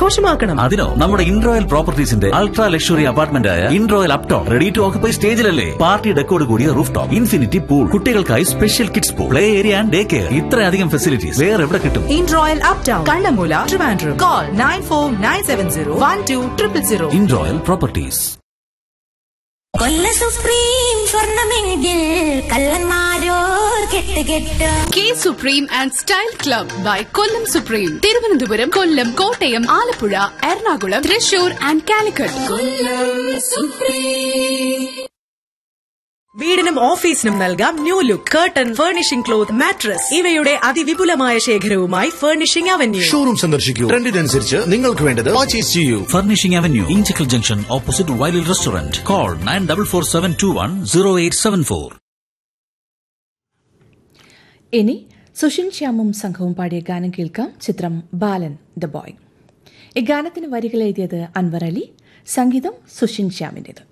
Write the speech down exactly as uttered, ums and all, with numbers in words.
ആഘോഷമാക്കണം. അതിനോ നമ്മുടെ ഇൻറോയൽ പ്രോപ്പർട്ടീസിന്റെ ultra luxury apartment ആയ ഇൻറോയൽ Upton ready to occupy സ്റ്റേജിലല്ലേ. Party ഡെക്കോട് കൂടിയ റൂഫ് ടോപ്പ്, ഇൻഫിനിറ്റി പൂൾ, കുട്ടികൾക്കായി special kids pool, play area and day care. ഇത്രയധികം facilities വേറെ എവിടെ കിട്ടും? ഇൻറോയൽ uptown, Kannammoola, Trivandrum. Call nine four nine seven zero one two triple zero. ഇൻറോയൽ properties. കൊല്ല supreme സ്വർണമെങ്കിൽ കള്ളന്മാരോർ കെട്ട് കെട്ട്. K supreme and style club by Kollam supreme. Thiruvananthapuram, Kollam, Kottayam, Alappuzha, Ernakulam, Thrissur and Calicut. Kollam supreme. വീടിനും ഓഫീസിനും നൽകാം new look. Curtain, furnishing cloth, mattress ഇവയുടെ അതിവിപുലമായ ശേഖരവുമായി furnishing avenue. Showroom സന്ദർശിക്കൂ. ട്രെൻഡിനനുസരിച്ച് നിങ്ങൾക്ക് വേണ്ടത് purchase ചെയ്യൂ. Furnishing avenue, Inchakkal junction, opposite വൈലിൽ restaurant. Call nine double four seven to one zero eight seven four. ഇനി സുഷിൻ ശ്യാമും സംഘവും പാടിയ ഗാനം കേൾക്കാം. ചിത്രം ബാലൻ ദ ബോയ്. ഈ ഗാനത്തിന് വരികൾ എഴുതിയത് അൻവർ അലി, സംഗീതം സുഷിൻ ശ്യാമിൻ്റേത്.